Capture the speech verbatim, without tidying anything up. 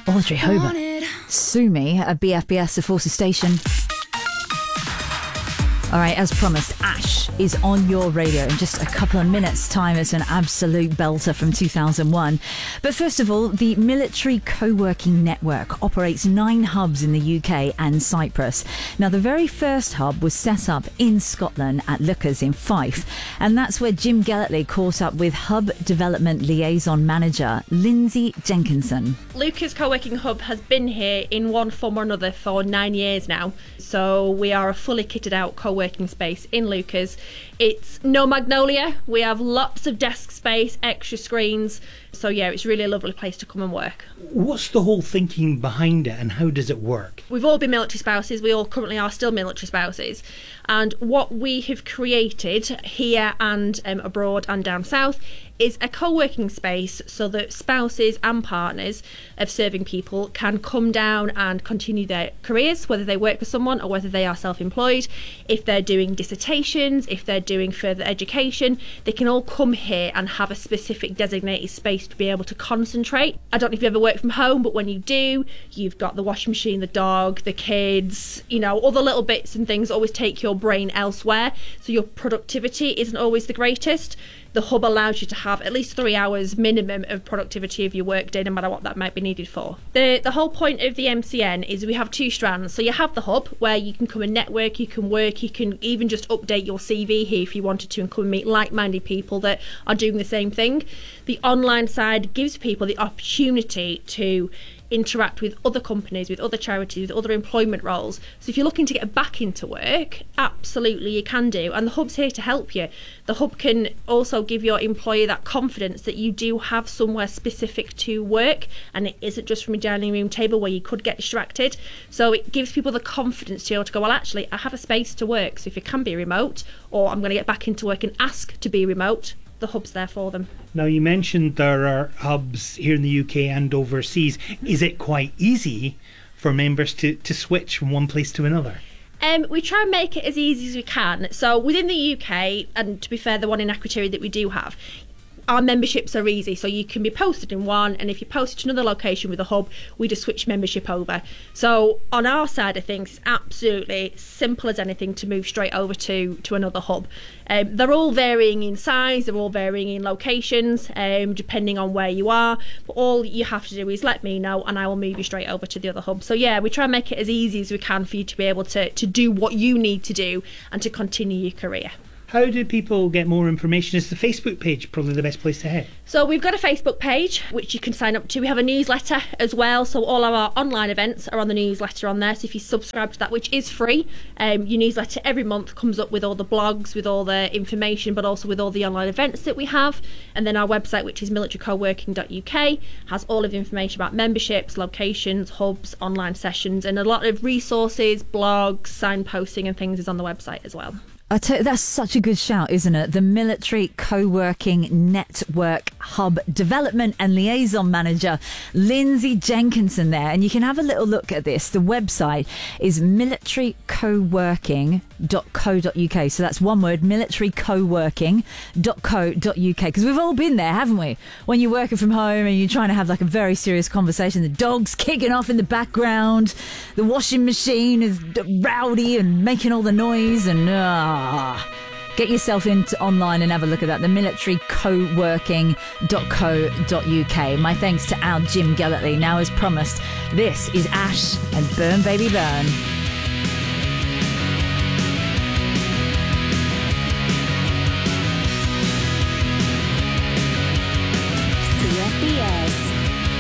Audrey Hobart. Sue me at B F B S, the Forces Station. All right, as promised, Ash is on your radio in just a couple of minutes' time. It's an absolute belter from two thousand one. But first of all, the Military Co-working Network operates nine hubs in the U K and Cyprus. Now, the very first hub was set up in Scotland at Lookers in Fife, and that's where Jim Gellertley caught up with Hub Development Liaison Manager Lindsay Jenkinson. Lookers Co-working Hub has been here in one form or another for nine years now. So we are a fully kitted out co-working space in Lookers. It's no Magnolia. We have lots of desk space, extra screens. So yeah, it's really a lovely place to come and work. What's the whole thinking behind it and how does it work? We've all been military spouses. We all currently are still military spouses. And what we have created here and um, abroad and down south is a co-working space so that spouses and partners of serving people can come down and continue their careers, whether they work for someone or whether they are self-employed. If they're doing dissertations, if they're doing further education, they can all come here and have a specific designated space to be able to concentrate. I don't know if you ever work from home, but when you do, you've got the washing machine, the dog, the kids, you know, all the little bits and things always take your brain elsewhere, so your productivity isn't always the greatest. The hub allows you to have at least three hours minimum of productivity of your work day, no matter what that might be needed for. The the whole point of the M C N is we have two strands. So you have the hub where you can come and network, you can work, you can even just update your C V here if you wanted to and come and meet like-minded people that are doing the same thing. The online side gives people the opportunity to interact with other companies, with other charities, with other employment roles. So if you're looking to get back into work, absolutely you can do, and the hub's here to help you. The hub can also give your employer that confidence that you do have somewhere specific to work and it isn't just from a dining room table where you could get distracted. So it gives people the confidence to be able to go, well, actually I have a space to work, so if it can be remote or I'm going to get back into work and ask to be remote, the hub's there for them. Now, you mentioned there are hubs here in the U K and overseas. Is it quite easy for members to, to switch from one place to another? Um, we try and make it as easy as we can. So within the U K, and to be fair, the one in Akrotiri that we do have, our memberships are easy, so you can be posted in one, and if you post to another location with a hub, we just switch membership over. So on our side of things, it's absolutely simple as anything to move straight over to, to another hub. Um, they're all varying in size, they're all varying in locations, um, depending on where you are, but all you have to do is let me know and I will move you straight over to the other hub. So yeah, we try and make it as easy as we can for you to be able to, to do what you need to do and to continue your career. How do people get more information? Is the Facebook page probably the best place to head? So we've got a Facebook page which you can sign up to. We have a newsletter as well, so all of our online events are on the newsletter on there. So if you subscribe to that, which is free, um, your newsletter every month comes up with all the blogs, with all the information, but also with all the online events that we have. And then our website, which is military co working dot U K, has all of the information about memberships, locations, hubs, online sessions, and a lot of resources, blogs, signposting and things is on the website as well. I tell you, that's such a good shout, isn't it? The Military Co-working Network Hub Development and Liaison Manager, Lindsay Jenkinson there. And you can have a little look at this. The website is military co working dot co dot U K. So that's one word, military co working dot co dot U K. Because we've all been there, haven't we? When you're working from home and you're trying to have like a very serious conversation, the dog's kicking off in the background, the washing machine is rowdy and making all the noise and... Uh, Ah, get yourself into online and have a look at that, the military co working dot co dot U K. My thanks to our Jim Gellertley. Now, as promised, this is Ash and Burn Baby Burn. B F B S